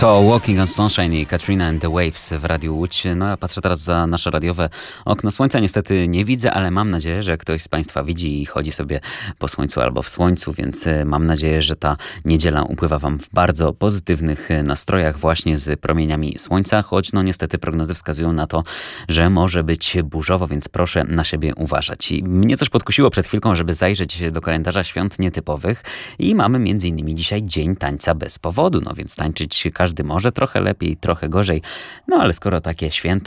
To Walking on Sunshine i Katrina and the Waves w Radiu Łódź. No ja patrzę teraz za nasze radiowe okno. Słońca niestety nie widzę, ale mam nadzieję, że ktoś z Państwa widzi i chodzi sobie po słońcu albo w słońcu, więc mam nadzieję, że ta niedziela upływa Wam w bardzo pozytywnych nastrojach właśnie z promieniami słońca, choć no niestety prognozy wskazują na to, że może być burzowo, więc proszę na siebie uważać. I mnie coś podkusiło przed chwilką, żeby zajrzeć do kalendarza świąt nietypowych i mamy między innymi dzisiaj Dzień Tańca bez powodu, no więc tańczyć każdy może, trochę lepiej, trochę gorzej, no ale skoro takie święto,